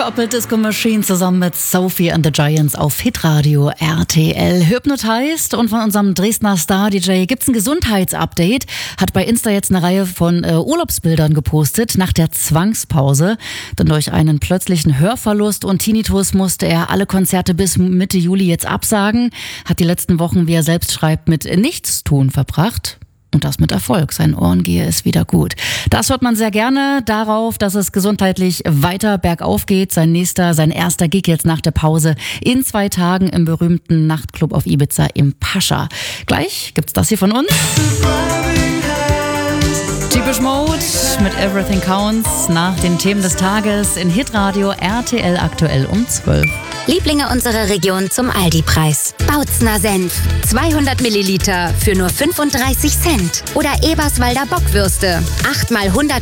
Purple Disco Machine zusammen mit Sophie and the Giants auf Hitradio RTL. Hypnotized, und von unserem Dresdner Star-DJ gibt's ein Gesundheitsupdate. Hat bei Insta jetzt eine Reihe von Urlaubsbildern gepostet nach der Zwangspause. Denn durch einen plötzlichen Hörverlust und Tinnitus musste er alle Konzerte bis Mitte Juli jetzt absagen. Hat die letzten Wochen, wie er selbst schreibt, mit Nichtstun verbracht. Und das mit Erfolg. Seinen Ohren gehe es wieder gut. Das hört man sehr gerne darauf, dass es gesundheitlich weiter bergauf geht. Sein erster Gig jetzt nach der Pause in 2 Tagen im berühmten Nachtclub auf Ibiza im Pascha. Gleich gibt's das hier von uns. Depeche Mode mit Everything Counts nach den Themen des Tages in Hitradio RTL aktuell um 12. Lieblinge unserer Region zum Aldi-Preis. Bautzner Senf, 200 Milliliter für nur 35 Cent. Oder Eberswalder Bockwürste, 8 mal 100